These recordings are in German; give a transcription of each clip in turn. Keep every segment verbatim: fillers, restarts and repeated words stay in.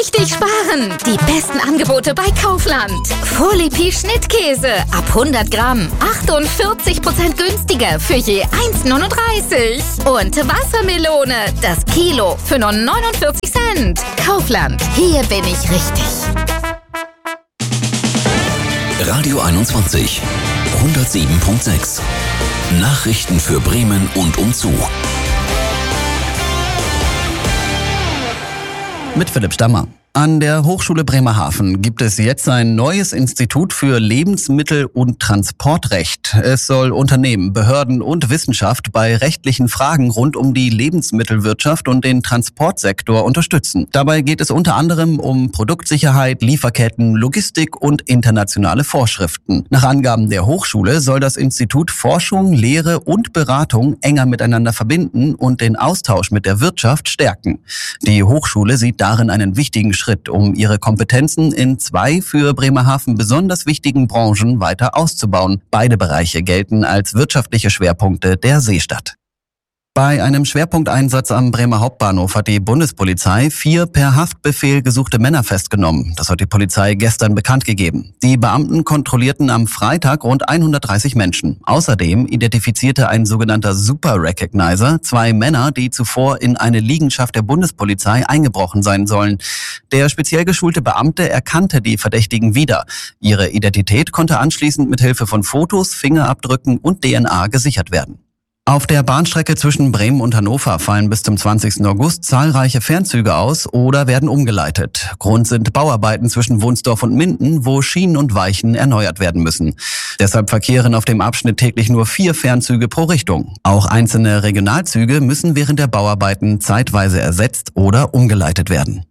richtig sparen. Die besten Angebote bei Kaufland. Folipi Schnittkäse ab hundert Gramm. achtundvierzig Prozent günstiger für je eins neununddreißig. Und Wassermelone, das Kilo für nur neunundvierzig Cent. Kaufland, hier bin ich richtig. Radio einundzwanzig, hundertsieben Komma sechs. Nachrichten für Bremen und umzu. Mit Philipp Stammer. An der Hochschule Bremerhaven gibt es jetzt ein neues Institut für Lebensmittel- und Transportrecht. Es soll Unternehmen, Behörden und Wissenschaft bei rechtlichen Fragen rund um die Lebensmittelwirtschaft und den Transportsektor unterstützen. Dabei geht es unter anderem um Produktsicherheit, Lieferketten, Logistik und internationale Vorschriften. Nach Angaben der Hochschule soll das Institut Forschung, Lehre und Beratung enger miteinander verbinden und den Austausch mit der Wirtschaft stärken. Die Hochschule sieht darin einen wichtigen Schritt, um ihre Kompetenzen in zwei für Bremerhaven besonders wichtigen Branchen weiter auszubauen. Beide Bereiche gelten als wirtschaftliche Schwerpunkte der Seestadt. Bei einem Schwerpunkteinsatz am Bremer Hauptbahnhof hat die Bundespolizei vier per Haftbefehl gesuchte Männer festgenommen. Das hat die Polizei gestern bekannt gegeben. Die Beamten kontrollierten am Freitag rund hundertdreißig Menschen. Außerdem identifizierte ein sogenannter Super Recognizer zwei Männer, die zuvor in eine Liegenschaft der Bundespolizei eingebrochen sein sollen. Der speziell geschulte Beamte erkannte die Verdächtigen wieder. Ihre Identität konnte anschließend mit Hilfe von Fotos, Fingerabdrücken und D N A gesichert werden. Auf der Bahnstrecke zwischen Bremen und Hannover fallen bis zum zwanzigsten August zahlreiche Fernzüge aus oder werden umgeleitet. Grund sind Bauarbeiten zwischen Wunsdorf und Minden, wo Schienen und Weichen erneuert werden müssen. Deshalb verkehren auf dem Abschnitt täglich nur vier Fernzüge pro Richtung. Auch einzelne Regionalzüge müssen während der Bauarbeiten zeitweise ersetzt oder umgeleitet werden.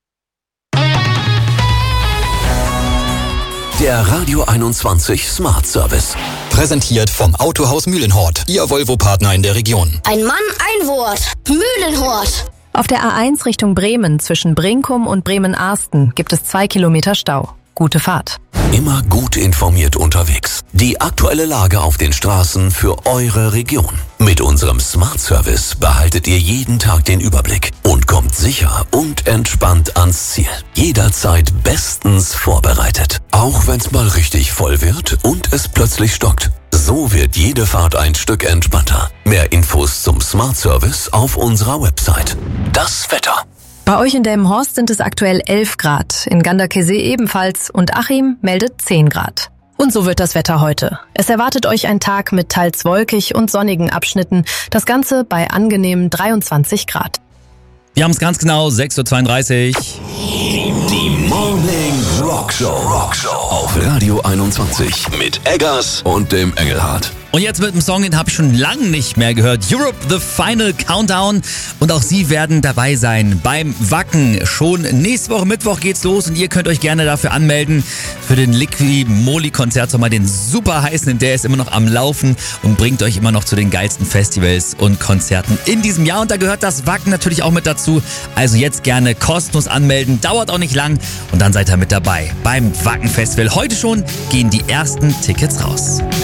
Der Radio einundzwanzig Smart Service. Präsentiert vom Autohaus Mühlenhort, Ihr Volvo-Partner in der Region. Ein Mann, ein Wort. Mühlenhort. Auf der A eins Richtung Bremen zwischen Brinkum und Bremen-Arsten gibt es zwei Kilometer Stau. Gute Fahrt. Immer gut informiert unterwegs. Die aktuelle Lage auf den Straßen für eure Region. Mit unserem Smart Service behaltet ihr jeden Tag den Überblick und kommt sicher und entspannt ans Ziel. Jederzeit bestens vorbereitet. Auch wenn's mal richtig voll wird und es plötzlich stockt. So wird jede Fahrt ein Stück entspannter. Mehr Infos zum Smart Service auf unserer Website. Das Wetter. Bei euch in Delmenhorst sind es aktuell elf Grad, in Ganderkesee ebenfalls und Achim meldet zehn Grad. Und so wird das Wetter heute. Es erwartet euch ein Tag mit teils wolkig und sonnigen Abschnitten, das Ganze bei angenehmen dreiundzwanzig Grad. Wir haben es ganz genau, sechs Uhr zweiunddreißig. Die Morning Rockshow. Rockshow auf Radio einundzwanzig mit Eggers und dem Engelhardt. Und jetzt mit dem Song, den habe ich schon lange nicht mehr gehört. Europe, The Final Countdown. Und auch Sie werden dabei sein beim Wacken. Schon nächste Woche Mittwoch geht's los und ihr könnt euch gerne dafür anmelden für den Liqui Moly Konzert. Sommer, den super heißen, der ist immer noch am Laufen und bringt euch immer noch zu den geilsten Festivals und Konzerten in diesem Jahr. Und da gehört das Wacken natürlich auch mit dazu. Also jetzt gerne kostenlos anmelden. Dauert auch nicht lang. Und dann seid ihr mit dabei beim Wacken Festival. Heute schon gehen die ersten Tickets raus.